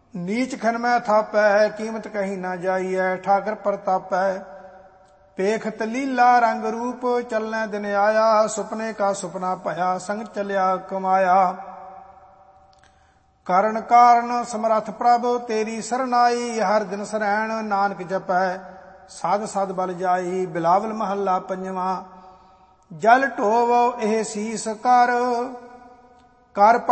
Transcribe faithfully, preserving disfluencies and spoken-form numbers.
नीच खन में थापै कीमत कहीं ना जाइए ठाकर प्रतापै पेखत लीला रंग रूप चलने दिन आया सुपने का सुपना भया संग चलिया कमाया कारण कारण समरथ प्रभ तेरी सरनाई हर दिन सरैण नानक जपै साध साध बल जाई बिलावल महला पंजवा जल ढोव एह सीस कर कर